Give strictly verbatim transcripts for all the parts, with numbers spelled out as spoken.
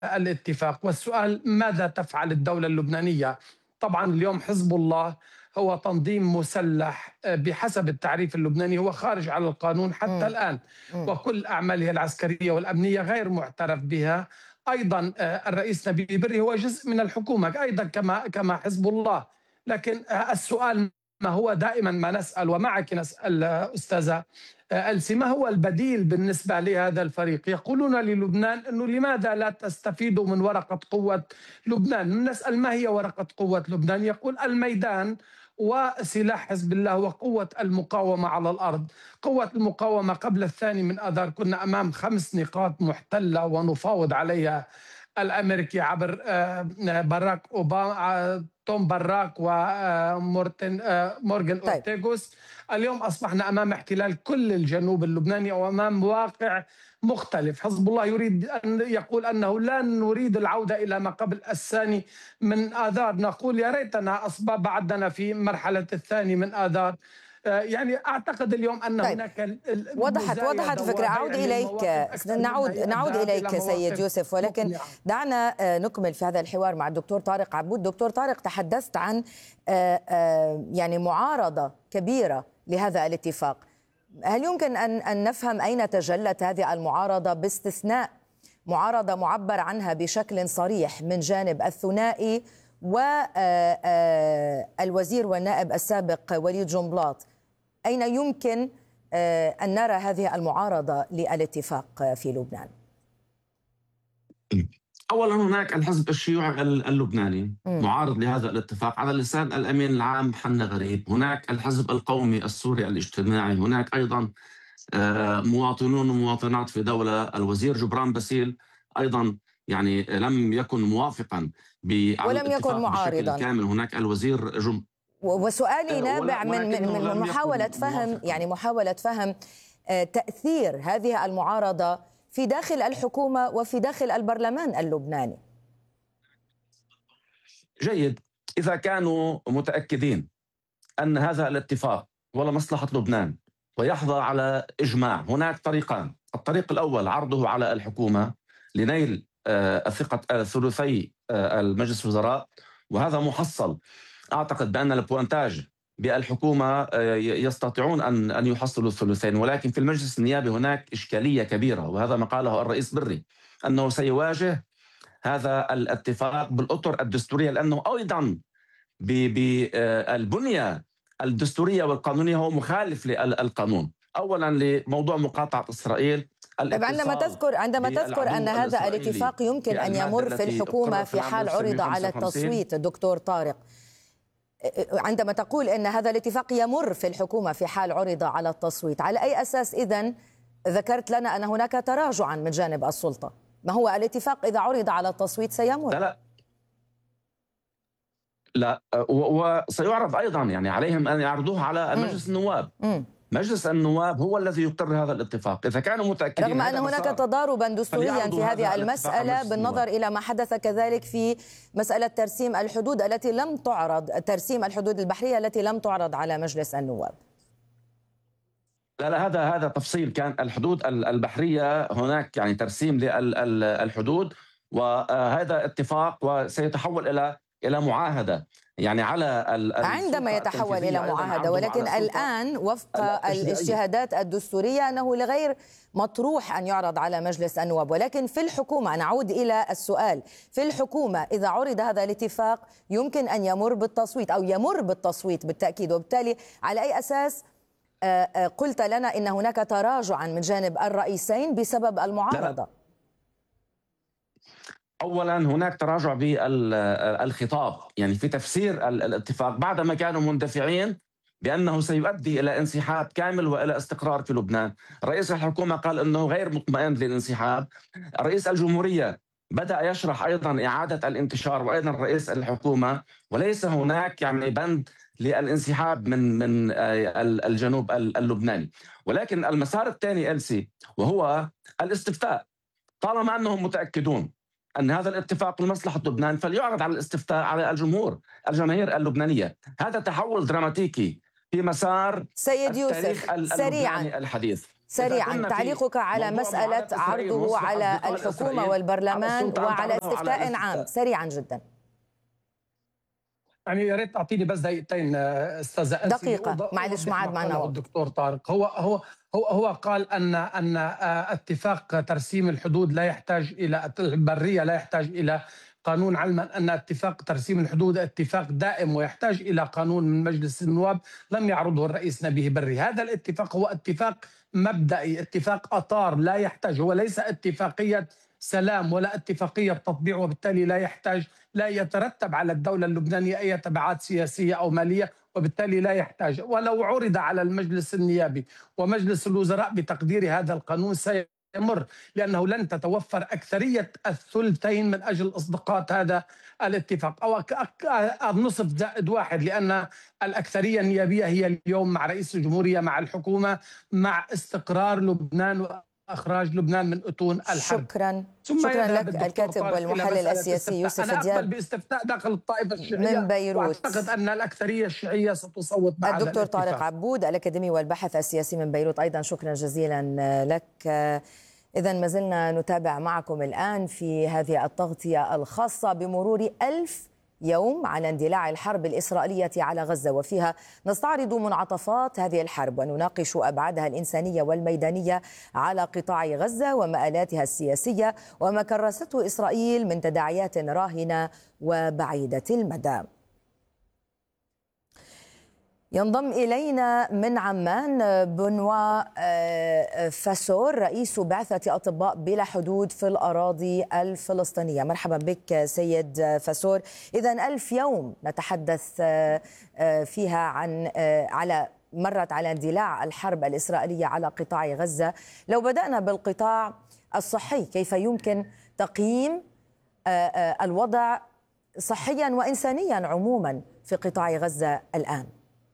الاتفاق. والسؤال: ماذا تفعل الدولة اللبنانية؟ طبعا اليوم حزب الله هو تنظيم مسلح بحسب التعريف اللبناني، هو خارج على القانون حتى مم. الآن، مم. وكل أعماله العسكرية والأمنية غير معترف بها. أيضا الرئيس نبيل بري هو جزء من الحكومة أيضا كما كما حزب الله. لكن السؤال ما هو دائما ما نسأل، ومعك نسأل أستاذة ألسي: ما هو البديل بالنسبة لهذا الفريق؟ يقولون للبنان أنه لماذا لا تستفيدوا من ورقة قوة لبنان؟ نسأل: ما هي ورقة قوة لبنان؟ يقول: الميدان وسلاح حزب الله وقوة المقاومة على الأرض. قوة المقاومة قبل الثاني من آذار كنا أمام خمس نقاط محتلة ونفاوض عليها الأمريكي عبر باراك أوباما، توم باراك ومورتن مورغان طيب. أورتيغوس. اليوم أصبحنا أمام احتلال كل الجنوب اللبناني وأمام واقع مختلف. حزب الله يريد أن يقول أنه لا نريد العودة إلى ما قبل الثاني من آذار. نقول يا ريتنا أصبح بعدنا في مرحلة الثاني من آذار. يعني أعتقد اليوم أن طيب. هناك وضحت وضحت الفكرة. أعود إليك نعود نعود إليك سيد يوسف، ولكن دعنا نكمل في هذا الحوار مع الدكتور طارق عبود. دكتور طارق، تحدثت عن يعني معارضة كبيرة لهذا الاتفاق. هل يمكن أن أن نفهم أين تجلت هذه المعارضة، باستثناء معارضة معبر عنها بشكل صريح من جانب الثنائي والوزير والنائب السابق وليد جنبلاط؟ أين يمكن أن نرى هذه المعارضة للاتفاق في لبنان؟ أولا هناك الحزب الشيوعي اللبناني م. معارض لهذا الاتفاق على لسان الأمين العام حنا غريب. هناك الحزب القومي السوري الاجتماعي. هناك أيضا مواطنون ومواطنات في دولة الوزير جبران باسيل أيضا يعني لم يكن موافقا ولم يكن معارضا كامل. هناك الوزير جم... وسؤالي نابع من من محاولة فهم يعني محاولة فهم تأثير هذه المعارضة في داخل الحكومة وفي داخل البرلمان اللبناني. جيد، إذا كانوا متأكدين أن هذا الاتفاق هو لمصلحة لبنان ويحظى على إجماع، هناك طريقان. الطريق الأول عرضه على الحكومة لنيل ثقة ثلثي المجلس الوزراء، وهذا محصل. أعتقد بأن البوانتاج بالحكومة يستطيعون أن أن يحصلوا الثلثين، ولكن في المجلس النيابي هناك إشكالية كبيرة، وهذا ما قاله الرئيس بري أنه سيواجه هذا الاتفاق بالأطر الدستورية، لأنه أيضا بالبنية الدستورية والقانونية هو مخالف للقانون. أولا لموضوع مقاطعة إسرائيل. عندما تذكر عندما تذكر أن هذا الاتفاق يمكن أن يمر في الحكومة في حال عرض على التصويت، دكتور طارق، عندما تقول أن هذا الاتفاق يمر في الحكومة في حال عرض على التصويت، على أي أساس إذن ذكرت لنا أن هناك تراجعا من جانب السلطة؟ ما هو الاتفاق إذا عرض على التصويت سيمر؟ لا لا لا وسيعرض أيضا، يعني عليهم أن يعرضوه على مجلس النواب. م. مجلس النواب هو الذي يقر هذا الاتفاق إذا كانوا متأكدين. رغم أن هناك تضاربا دستوريا في هذه المسألة بالنظر إلى ما حدث كذلك في مسألة ترسيم الحدود التي لم تعرض، ترسيم الحدود البحرية التي لم تعرض على مجلس النواب. لا لا هذا هذا تفصيل. كان الحدود البحرية هناك يعني ترسيم للحدود، وهذا اتفاق وسيتحول إلى إلى معاهدة يعني على عندما يتحول إلى معاهدة، ولكن الآن وفق الاجتهادات الدستورية أنه لغير مطروح أن يعرض على مجلس النواب. ولكن في الحكومة، نعود إلى السؤال، في الحكومة إذا عرض هذا الاتفاق يمكن أن يمر بالتصويت أو يمر بالتصويت بالتأكيد، وبالتالي على أي أساس قلت لنا إن هناك تراجعا من جانب الرئيسين بسبب المعارضة؟ أولا هناك تراجع بالخطاب، يعني في تفسير الاتفاق بعدما كانوا مندفعين بأنه سيؤدي إلى انسحاب كامل وإلى استقرار في لبنان. رئيس الحكومة قال أنه غير مطمئن للانسحاب. رئيس الجمهورية بدأ يشرح أيضا إعادة الانتشار، وأيضا رئيس الحكومة، وليس هناك يعني بند للانسحاب من من الجنوب اللبناني. ولكن المسار الثاني ألسي وهو الاستفتاء. طالما أنهم متأكدون أن هذا الاتفاق لمصلحة لبنان فليعرض على الاستفتاء على الجمهور الجماهير اللبنانية. هذا تحول دراماتيكي في مسار سيد يوسف التاريخ سريعا الحديث. سريعا تعليقك على مسألة عرضه على الحكومة والبرلمان وعلى استفتاء عام، سريعا جدا. يعني يا ريت تعطيني بس دقيقتين استاذ أنسي. دقيقة معلش ما عاد معنا الدكتور طارق. هو هو هو هو قال ان ان اتفاق ترسيم الحدود لا يحتاج الى البرية لا يحتاج الى قانون، علما أن اتفاق ترسيم الحدود اتفاق دائم ويحتاج إلى قانون من مجلس النواب لم يعرضه الرئيس نبيه بري. هذا الاتفاق هو اتفاق مبدئي، اتفاق أطار لا يحتاج، هو ليس اتفاقية سلام ولا اتفاقية تطبيع، وبالتالي لا يحتاج، لا يترتب على الدولة اللبنانية أي تبعات سياسية أو مالية، وبالتالي لا يحتاج. ولو عرض على المجلس النيابي ومجلس الوزراء بتقدير هذا القانون سيمر، لأنه لن تتوفر أكثرية الثلثين من أجل إصداقات هذا الاتفاق، أو النصف زائد واحد، لأن الأكثرية النيابية هي اليوم مع رئيس الجمهورية مع الحكومة مع استقرار لبنان وإخراج لبنان من أتون الحرب. شكرا شكرا لك الكاتب والمحلل السياسي يوسف دياب. أنا باستفتاء داخل الطائفة الشيعية من بيروت، وأعتقد أن الأكثرية الشيعية ستصوت مع الدكتور طارق عبود الأكاديمي والباحث السياسي من بيروت أيضا شكرا جزيلا لك. إذا ما زلنا نتابع معكم الآن في هذه التغطية الخاصة بمرور ألف يوم على اندلاع الحرب الإسرائيلية على غزة، وفيها نستعرض منعطفات هذه الحرب ونناقش أبعادها الإنسانية والميدانية على قطاع غزة ومآلاتها السياسية وما كرسته إسرائيل من تداعيات راهنة وبعيدة المدى. ينضم إلينا من عمان بنوا فاسور رئيس بعثة أطباء بلا حدود في الأراضي الفلسطينية. مرحبا بك سيد فاسور. إذن ألف يوم نتحدث فيها عن على مرت على اندلاع الحرب الإسرائيلية على قطاع غزة. لو بدأنا بالقطاع الصحي، كيف يمكن تقييم الوضع صحيا وإنسانيا عموما في قطاع غزة الآن؟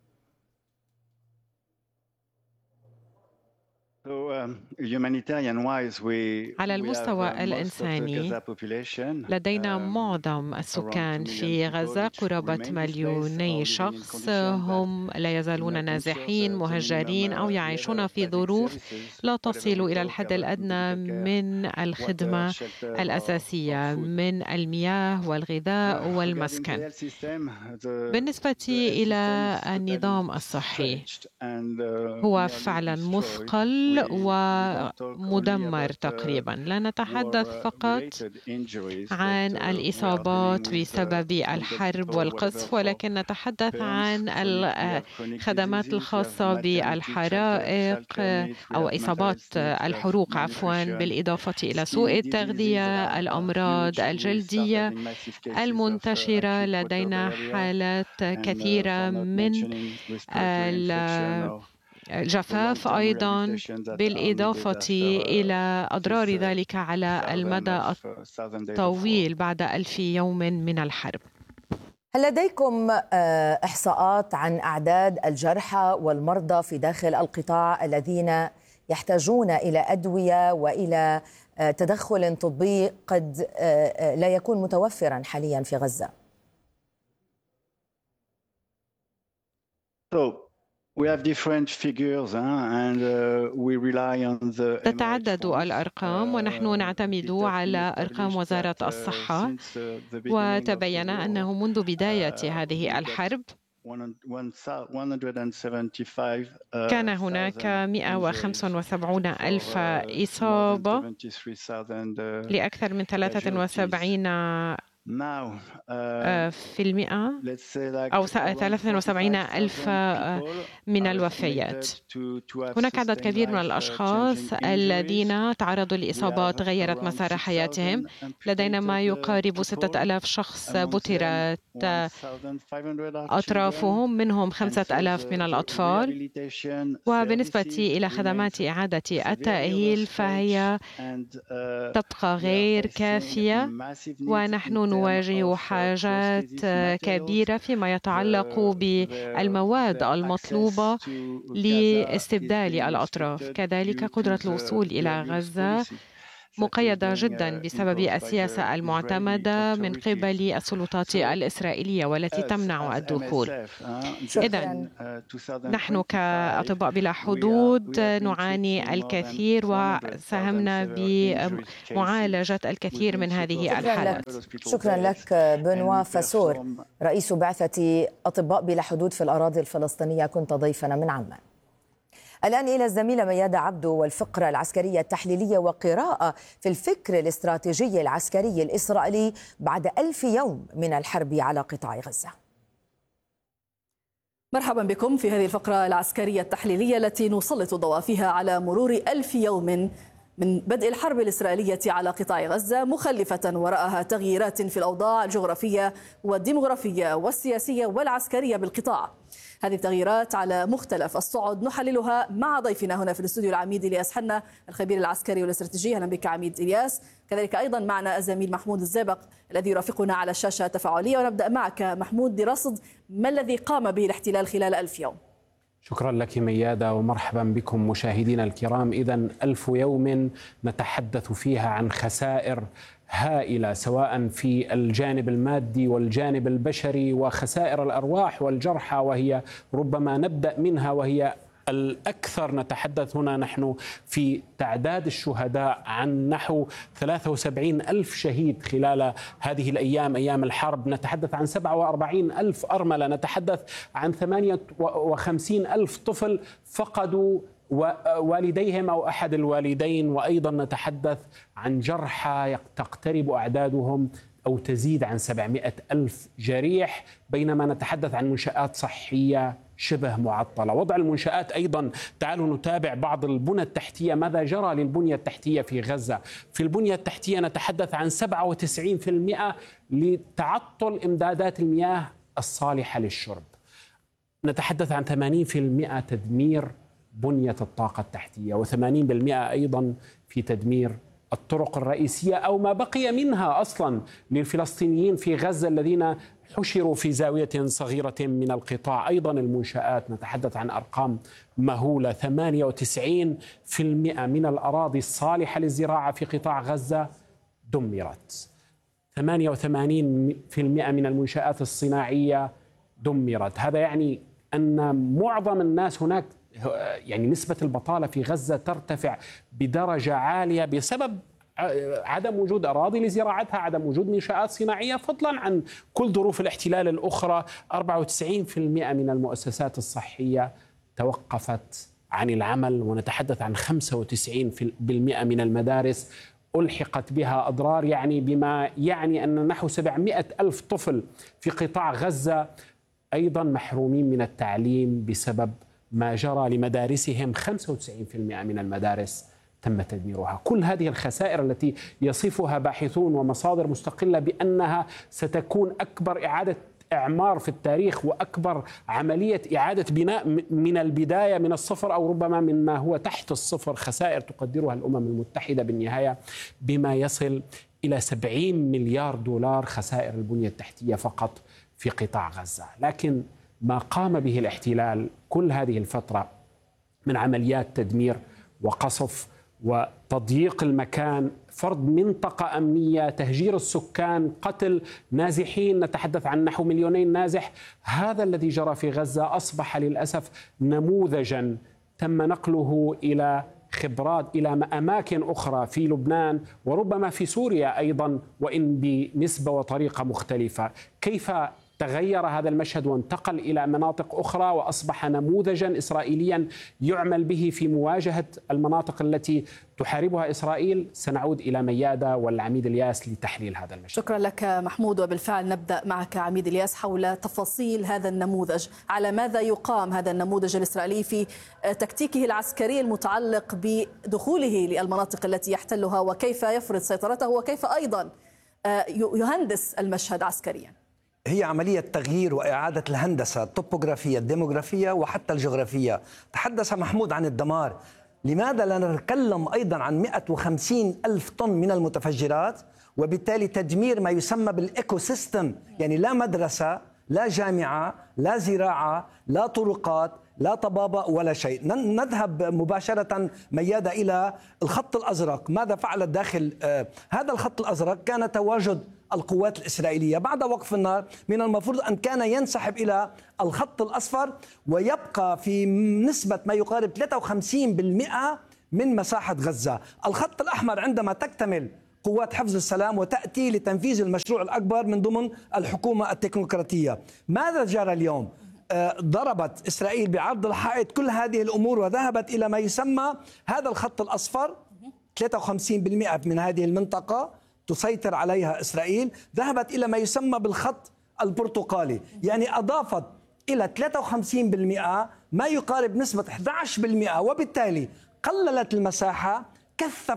على المستوى الإنساني لدينا معظم السكان في غزة قرابة مليوني شخص هم لا يزالون نازحين مهجرين أو يعيشون في ظروف لا تصل إلى الحد الأدنى من الخدمة الأساسية من المياه والغذاء والمسكن. بالنسبة إلى النظام الصحي هو فعلا مثقل ومدمر تقريبا. لا نتحدث فقط عن الإصابات بسبب الحرب والقصف، ولكن نتحدث عن الخدمات الخاصة بالحرائق أو إصابات الحروق عفوا، بالإضافة إلى سوء التغذية، الأمراض الجلدية المنتشرة. لدينا حالات كثيرة من الجفاف أيضا، بالإضافة إلى أضرار ذلك على المدى الطويل بعد ألف يوم من الحرب. هل لديكم إحصاءات عن أعداد الجرحى والمرضى في داخل القطاع الذين يحتاجون إلى أدوية وإلى تدخل طبي قد لا يكون متوفرا حاليا في غزة؟ تتعدد الأرقام ونحن نعتمد على أرقام وزارة الصحة، وتبين أنه منذ بداية هذه الحرب كان هناك مئة وخمسة وسبعين ألف إصابة لأكثر من ثلاثة وسبعين في المئة أو ثلاثة وسبعين ألف من الوفيات. هناك عدد كبير من الأشخاص الذين تعرضوا لإصابات غيرت مسار حياتهم. لدينا ما يقارب ستة ألاف شخص بترت أطرافهم، منهم خمسة ألاف من الأطفال. وبالنسبة إلى خدمات إعادة التأهيل فهي تبقى غير كافية، ونحن نواجه حاجات كبيرة فيما يتعلق بالمواد المطلوبة لاستبدال الأطراف. كذلك قدرة الوصول إلى غزة مقيدة جدا بسبب السياسة المعتمدة من قبل السلطات الإسرائيلية والتي تمنع الدخول. إذن نحن كأطباء بلا حدود نعاني الكثير وساهمنا بمعالجة الكثير من هذه الحالات. شكرا لك بنوا فاسور، رئيس بعثة أطباء بلا حدود في الأراضي الفلسطينية، كنت ضيفنا من عمان. الآن إلى الزميلة ميادة عبدو والفقرة العسكرية التحليلية وقراءة في الفكر الاستراتيجي العسكري الإسرائيلي بعد ألف يوم من الحرب على قطاع غزة. مرحبا بكم في هذه الفقرة العسكرية التحليلية التي نسلط الضوء فيها على مرور ألف يوم من بدء الحرب الإسرائيلية على قطاع غزة، مخلفة وراءها تغييرات في الأوضاع الجغرافية والديمغرافية والسياسية والعسكرية بالقطاع. هذه التغييرات على مختلف الصعد نحللها مع ضيفنا هنا في الاستوديو العميد إلياس حنا الخبير العسكري والاستراتيجي. أهلا بك عميد إلياس. كذلك أيضا معنا الزميل محمود الزابق الذي يرافقنا على الشاشة التفاعلية. ونبدأ معك محمود برصد ما الذي قام به الاحتلال خلال ألف يوم. شكرا لك ميادة ومرحبا بكم مشاهدينا الكرام. إذن ألف يوم نتحدث فيها عن خسائر هائلة سواء في الجانب المادي والجانب البشري وخسائر الأرواح والجرحى، وهي ربما نبدأ منها وهي الأكثر. نتحدث هنا نحن في تعداد الشهداء عن نحو ثلاثة وسبعين ألف شهيد خلال هذه الأيام أيام الحرب، نتحدث عن سبعة وأربعين ألف أرملة، نتحدث عن ثمانية وخمسين ألف طفل فقدوا والديهم أو أحد الوالدين، وأيضا نتحدث عن جرحى تقترب أعدادهم أو تزيد عن سبعمائة ألف جريح، بينما نتحدث عن منشآت صحية شبه معطلة. وضع المنشآت أيضا، تعالوا نتابع بعض البنى التحتية، ماذا جرى للبنية التحتية في غزة. في البنية التحتية نتحدث عن سبعة وتسعين بالمئة لتعطل إمدادات المياه الصالحة للشرب، نتحدث عن ثمانين بالمئة تدمير بنية الطاقة التحتية، وثمانين بالمئة أيضا في تدمير الطرق الرئيسية أو ما بقي منها أصلا للفلسطينيين في غزة الذين حشروا في زاوية صغيرة من القطاع. أيضا المنشآت نتحدث عن أرقام مهولة، ثمانية وتسعين بالمئة من الأراضي الصالحة للزراعة في قطاع غزة دمرت، ثمانية وثمانين بالمئة من المنشآت الصناعية دمرت. هذا يعني أن معظم الناس هناك، يعني نسبة البطالة في غزة ترتفع بدرجة عالية بسبب عدم وجود أراضي لزراعتها، عدم وجود منشآت صناعية، فضلا عن كل ظروف الاحتلال الأخرى. أربعة وتسعين بالمئة من المؤسسات الصحية توقفت عن العمل، ونتحدث عن خمسة وتسعين بالمئة من المدارس ألحقت بها أضرار، يعني بما يعني أن نحو سبعمائة ألف طفل في قطاع غزة أيضا محرومين من التعليم بسبب ما جرى لمدارسهم. خمسة وتسعين بالمئة من المدارس تم تدميرها. كل هذه الخسائر التي يصفها باحثون ومصادر مستقلة بأنها ستكون أكبر إعادة إعمار في التاريخ وأكبر عملية إعادة بناء من البداية من الصفر أو ربما من ما هو تحت الصفر، خسائر تقدرها الأمم المتحدة بالنهاية بما يصل إلى سبعين مليار دولار خسائر البنية التحتية فقط في قطاع غزة. لكن ما قام به الاحتلال كل هذه الفترة من عمليات تدمير وقصف وتضييق المكان، فرض منطقة أمنية، تهجير السكان، قتل نازحين، نتحدث عن نحو مليونين نازح. هذا الذي جرى في غزة أصبح للأسف نموذجا تم نقله إلى خبرات إلى أماكن أخرى في لبنان وربما في سوريا أيضا، وإن بنسبة وطريقة مختلفة. كيف تغير هذا المشهد وانتقل إلى مناطق أخرى وأصبح نموذجا إسرائيليا يعمل به في مواجهة المناطق التي تحاربها إسرائيل؟ سنعود إلى ميادة والعميد إلياس لتحليل هذا المشهد. شكرا لك محمود، وبالفعل نبدأ معك عميد إلياس حول تفاصيل هذا النموذج. على ماذا يقام هذا النموذج الإسرائيلي في تكتيكه العسكري المتعلق بدخوله للمناطق التي يحتلها، وكيف يفرض سيطرته، وكيف أيضا يهندس المشهد عسكريا؟ هي عملية تغيير وإعادة الهندسة الطبوغرافية الديموغرافية وحتى الجغرافية. تحدث محمود عن الدمار، لماذا لا نتكلم أيضا عن مئة وخمسين ألف طن من المتفجرات، وبالتالي تدمير ما يسمى بالإيكو سيستم، يعني لا مدرسة، لا جامعة، لا زراعة، لا طرقات، لا طبابة ولا شيء. نذهب مباشرة ميادة إلى الخط الأزرق. ماذا فعلت داخل آه هذا الخط الأزرق؟ كان تواجد القوات الإسرائيلية بعد وقف النار من المفروض أن كان ينسحب إلى الخط الأصفر ويبقى في نسبة ما يقارب ثلاثة وخمسين بالمئة من مساحة غزة. الخط الأحمر عندما تكتمل قوات حفظ السلام وتأتي لتنفيذ المشروع الأكبر من ضمن الحكومة التكنوقراطية. ماذا جرى اليوم؟ ضربت إسرائيل بعرض الحائط كل هذه الأمور وذهبت إلى ما يسمى هذا الخط الأصفر. ثلاثة وخمسين بالمئة من هذه المنطقة تسيطر عليها إسرائيل، ذهبت إلى ما يسمى بالخط البرتقالي، يعني أضافت إلى ثلاثة وخمسين بالمئة ما يقارب نسبة أحد عشر بالمئة، وبالتالي قللت المساحة، كثف